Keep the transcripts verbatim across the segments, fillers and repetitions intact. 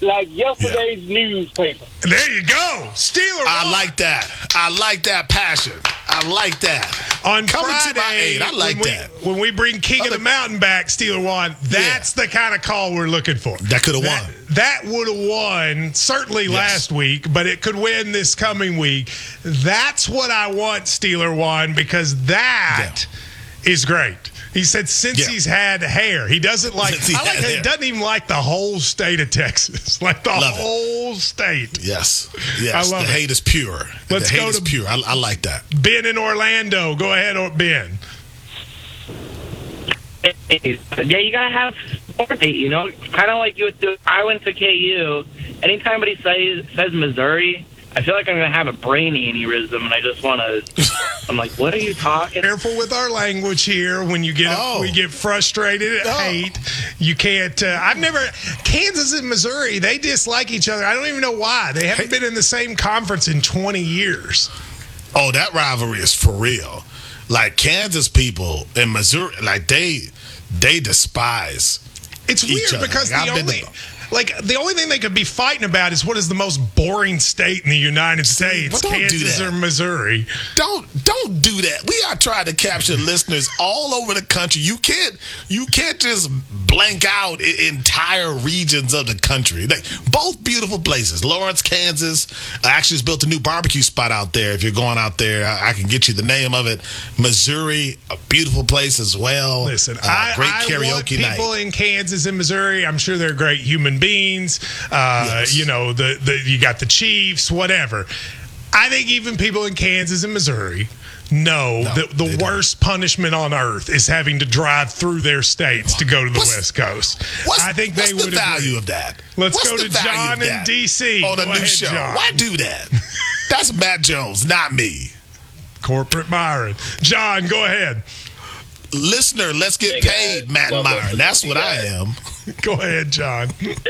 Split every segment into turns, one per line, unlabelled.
like yesterday's yeah. newspaper.
There you go. Steeler
I
one.
like that. I like that passion. I like that.
On
Coming
Friday,
to my aid. I like
when
that.
We, when we bring King
I
of the
like,
Mountain back, Steeler one, that's yeah. the kind of call we're looking for.
That could have won.
That would have won, certainly yes. last week, but it could win this coming week. That's what I want, Steeler one, because that yeah. is great. He said since yeah. he's had hair, he doesn't like. He I like he doesn't even like the whole state of Texas, like the love whole it. state.
Yes, yes.
I love
the
it.
hate is pure.
Let's
the hate
go
is
to
pure. I, I like that.
Ben in Orlando. Go ahead, Ben.
Yeah, you gotta have sport hate. You know, kind of like you would do. I went to K U. Anytime somebody says says Missouri, I feel like I'm going to have a brain aneurysm, and I just want to – I'm like, what are you talking?
Careful with our language here. When you get oh. we get frustrated at oh. hate, you can't uh, – I've never – Kansas and Missouri, they dislike each other. I don't even know why. They haven't hey. been in the same conference in twenty years.
Oh, that rivalry is for real. Like, Kansas people and Missouri, like, they they despise
It's
each
weird
other.
because
like,
the
I've
only – Like, the only thing they could be fighting about is what is the most boring state in the United States,
well,
Kansas or Missouri.
Don't don't do that. We are trying to capture listeners all over the country. You can't you can't just blank out I- entire regions of the country. Like, both beautiful places. Lawrence, Kansas. I actually just built a new barbecue spot out there. If you're going out there, I, I can get you the name of it. Missouri, a beautiful place as well.
Listen,
uh,
I,
great
I
karaoke
want people
night.
in Kansas and Missouri. I'm sure they're great human beings. Uh, yes. You know, the, the you got the Chiefs, whatever. I think even people in Kansas and Missouri know no, that the worst don't. punishment on earth is having to drive through their states to go to the what's, West Coast.
What's,
I think
what's
they
the
would
value
agree.
of that?
Let's
what's
go to John in D C
on a
go
new
ahead,
show.
John.
Why do that? That's Matt Jones, not me.
Corporate Myron. John, go ahead.
Listener, let's get
hey
paid,
guys.
Matt
Welcome
Myron. That's what I am.
Go ahead, John.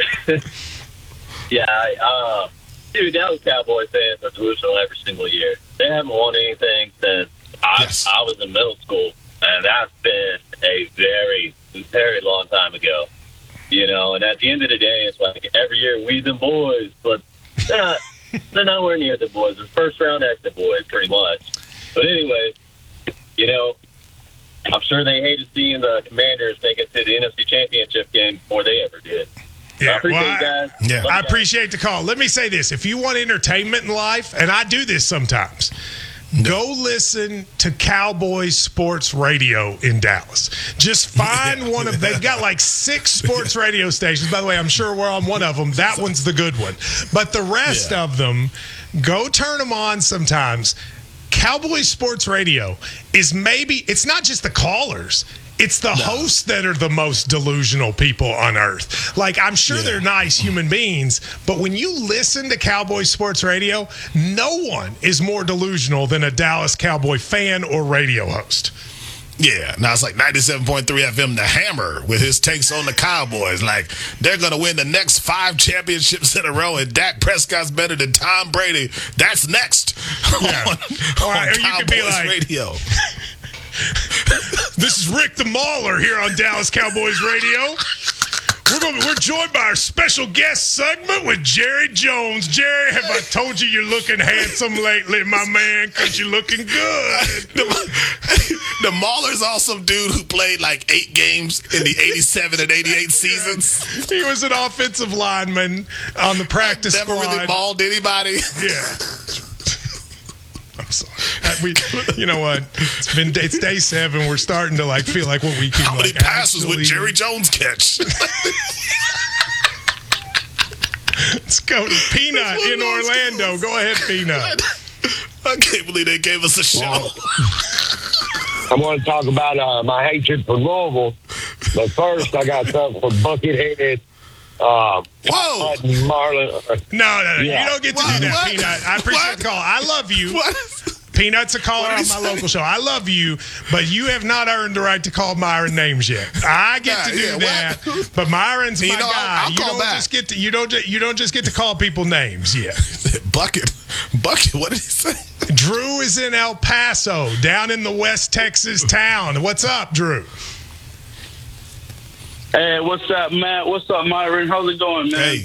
yeah, I, uh, dude, Dallas Cowboys fans are delusional every single year. They haven't won anything since I,
yes.
I was in middle school, and that's been a very, very long time ago. You know, and at the end of the day, it's like every year we the boys, but they're not, they're nowhere near the boys. The first round exit boys, pretty much. But anyway, you know, I'm sure they hated seeing the Commanders make it to the N F C Championship game before they ever did.
Yeah,
I appreciate
well,
you guys.
Yeah.
I appreciate the call. Let me say this. If you want entertainment in life, and I do this sometimes, go listen to Cowboys Sports Radio in Dallas. Just find one of – they've got like six sports radio stations. By the way, I'm sure we're on one of them. That one's the good one. But the rest yeah. of them, go turn them on sometimes. Cowboys Sports Radio is maybe – it's not just the callers. It's the no. hosts that are the most delusional people on earth. Like, I'm sure yeah. they're nice human beings, but when you listen to Cowboys Sports Radio, no one is more delusional than a Dallas Cowboy fan or radio host.
Yeah, now it's like ninety-seven point three F M, The Hammer, with his takes on the Cowboys. Like, they're going to win the next five championships in a row, and Dak Prescott's better than Tom Brady. That's next
yeah.
on,
or,
on
or
Cowboys
you could be like,
Radio.
This is Rick the Mauler here on Dallas Cowboys Radio. We're going to, we're joined by our special guest segment with Jerry Jones. Jerry, have I told you you're looking handsome lately, my man? Because you're looking good.
The, the Mauler's awesome dude who played like eight games in the eighty-seven and eighty-eight seasons.
He was an offensive lineman on the practice
Never
squad.
Never really mauled anybody.
Yeah. I'm sorry. We, you know what? It's been it's day seven. We're starting to like feel like what we can.
How many
like,
passes
actually...
would Jerry Jones catch?
Let's go to Peanut in Orlando. Go ahead, Peanut.
I can't believe they gave us a show.
I want to talk about uh, my hatred for Louisville, but first I got something for Buckethead. Uh,
Whoa!
Marlon.
No, no, no.
Yeah.
You don't get to
What?
do that,
What?
Peanut. I appreciate
What?
the call. I love you.
What?
Peanut's a caller on my
say?
local show. I love you, but you have not earned the right to call Myron names yet. I get
Nah,
to do
yeah,
that,
what?
but Myron's
You
my
know, I'll-
guy.
I'll
you
call
don't
back.
just get to you don't ju- you don't just get to call people names yet.
Bucket. Bucket, what did he say?
Drew is in El Paso, down in the West Texas town. What's up, Drew?
Hey, what's up, Matt? What's up, Myron? How's it going, man?
Hey.